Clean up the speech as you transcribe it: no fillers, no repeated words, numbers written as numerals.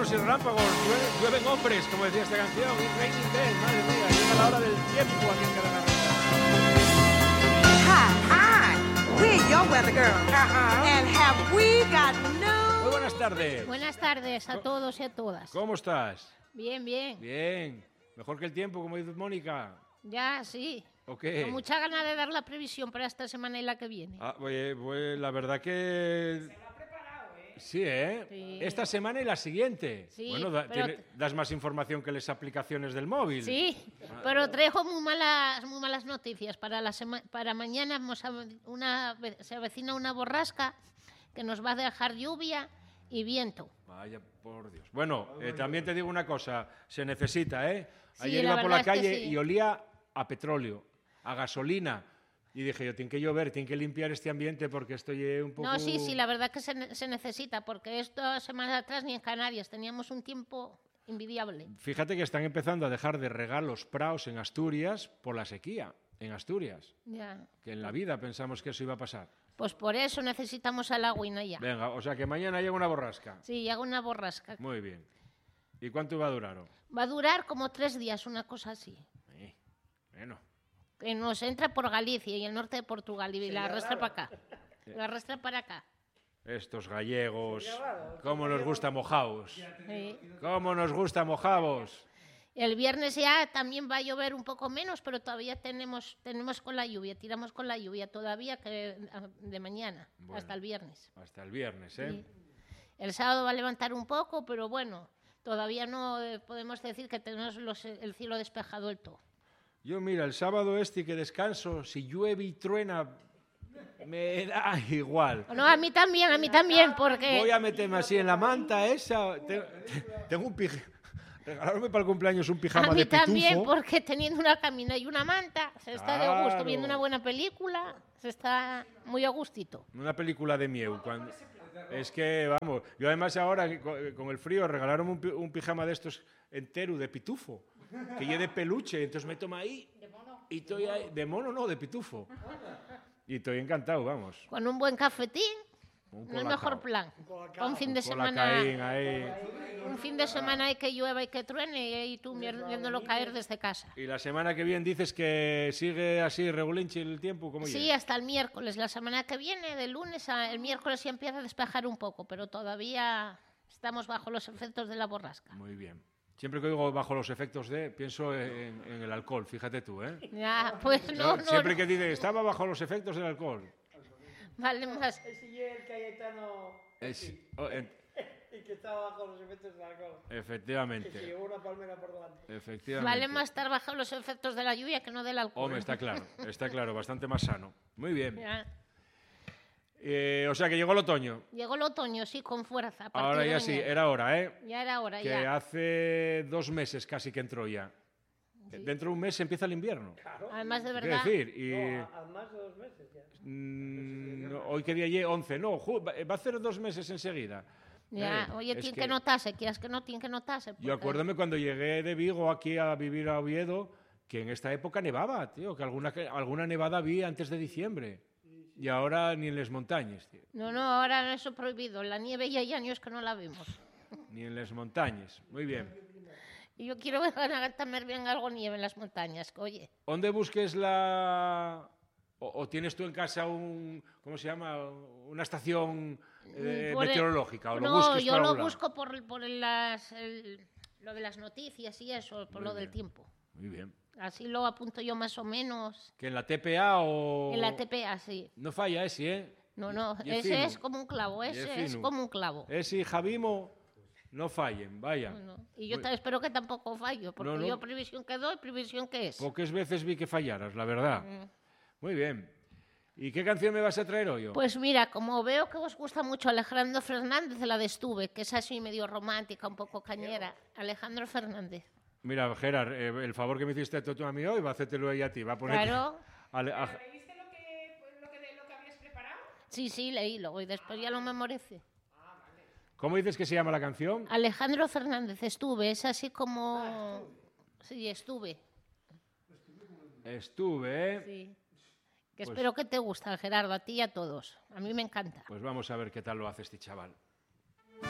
truenos y relámpagos, llueven hombres, como decía esta canción, y Raining Day, madre mía, llega la hora del tiempo aquí en Cadena Hi, we're your weather girls. And have we got news? Muy buenas tardes. Buenas tardes a todos y a todas. ¿Cómo estás? Bien, bien. Bien. Mejor que el tiempo, como dice Mónica. Ya, sí. ¿O qué? Con mucha ganas de dar la previsión para esta semana y la que viene. Pues la verdad que... Se lo ha preparado, ¿eh? Sí, ¿eh? Sí. Esta semana y la siguiente. Sí, bueno, das más información que las aplicaciones del móvil. Sí, pero traigo muy malas noticias. Para mañana se avecina una borrasca que nos va a dejar lluvia y viento. Vaya, por Dios. Bueno, también te digo una cosa, se necesita, ¿eh? Sí, Ayer la iba por la verdad es que calle sí. y olía a petróleo, a gasolina. Y dije yo, tiene que llover, tiene que limpiar este ambiente porque estoy un poco... No, sí, la verdad que se necesita, porque esto semanas atrás ni en Canarias teníamos un tiempo envidiable. Fíjate que están empezando a dejar de regar los praos en Asturias por la sequía, en Asturias. Ya. Que en la vida pensamos que eso iba a pasar. Pues por eso necesitamos el agüina ya. Venga, o sea que mañana llega una borrasca. Sí, hago una borrasca. Muy bien. ¿Y cuánto va a durar? Va a durar como 3 días, una cosa así. Bueno. Que nos entra por Galicia y el norte de Portugal y la arrastra para acá. La arrastra para acá. Estos gallegos, cómo nos gusta mojaos. Sí. Cómo nos gusta mojaos. El viernes ya también va a llover un poco menos, pero todavía tenemos con la lluvia, tiramos con la lluvia todavía que de mañana, Bueno, hasta el viernes. Hasta el viernes, ¿eh? Sí. El sábado va a levantar un poco, pero bueno, todavía no podemos decir que tenemos el cielo despejado del todo. Yo, mira, el sábado que descanso, si llueve y truena, me da igual. No, a mí también, porque... Voy a meterme así en la manta esa. Tengo un pijama. Regalaronme para el cumpleaños un pijama A mí de pitufo. también, porque teniendo una camina y una manta, se está de gusto, Claro. viendo una buena película, se está muy a gustito. Una película de Mieu. Es que, vamos, yo además ahora con el frío regalaron un pijama de estos entero de pitufo, que lleve de peluche, entonces me toma ahí. ¿De mono? Y estoy ahí, de mono no, de pitufo. Y estoy encantado, vamos. Con un buen cafetín, no el colacao. mejor plan. Pa' un fin de Colacaín semana, ahí. un fin de semana hay que llueva y que truene y tú viéndolo caer desde casa. Y la semana que viene dices que sigue así regulinchi el tiempo, ¿cómo Sí, llega? hasta el miércoles. La semana que viene, de lunes el miércoles ya empieza a despejar un poco, pero todavía estamos bajo los efectos de la borrasca. Muy bien. Siempre que oigo bajo los efectos pienso en el alcohol, fíjate tú, ¿eh? Ya, pues no. Siempre que dice, estaba bajo los efectos del alcohol. Vale más. Ese el Cayetano y que estaba bajo los efectos del alcohol. Que se Efectivamente. llevó una palmera por delante. Efectivamente. Vale más estar bajo los efectos de la lluvia que no del alcohol. Hombre, está claro, bastante más sano. Muy bien. Ya. O sea que llegó el otoño. Llegó el otoño, sí, con fuerza. a partir Ahora de ya sí, mañana. era hora, ¿eh? Ya era hora, Que ya. hace 2 meses casi que entró ya. Dentro de un mes empieza el invierno. Además, de Quiero verdad. decir, y A más de 2 meses ya. hoy qué día llegue 11, no, va a hacer 2 meses enseguida. Ya, oye, es tiene que notarse, quieras que no, tiene que notarse. Yo acuérdame cuando llegué de Vigo aquí a vivir a Oviedo, que en esta época nevaba, tío, que alguna nevada había antes de diciembre. Y ahora ni en las montañas, tío. No, ahora eso es prohibido. La nieve ya hay años que no la vemos. Ni en las montañas. Muy bien. Y yo quiero ver también bien algo nieve en las montañas, que, oye. ¿Dónde busques la... o tienes tú en casa ¿cómo se llama? Una estación meteorológica? ¿O lo No, busques yo por lo algún lado? busco por lo de las noticias y eso, por Muy lo del bien. tiempo. Muy bien. Así lo apunto yo más o menos. ¿Que en la TPA o...? En la TPA, sí. No falla ese, ¿eh? No, Y es ese fino. es como un clavo, Y es ese es fino. como un clavo. Ese y Javimo no fallen, vaya. No. Y yo espero que tampoco fallo, porque No, no. yo previsión que doy, previsión que es. Pocas veces vi que fallaras, la verdad. Muy bien. ¿Y qué canción me vas a traer hoy? Pues mira, como veo que os gusta mucho Alejandro Fernández, la de Estuve, que es así medio romántica, un poco cañera. Alejandro Fernández. Mira, Gerard, el favor que me hiciste tú a mí hoy, va a hacértelo ella a ti. Va a poner Claro. ¿Leíste lo que habías preparado? Sí, leílo y después ya lo memoricé. ¿Cómo dices que se llama la canción? Alejandro Fernández, Estuve, es así como... Sí, Estuve. Estuve, ¿eh? Sí. Que espero que te guste, Gerardo, a ti y a todos. A mí me encanta. Pues vamos a ver qué tal lo hace este chaval.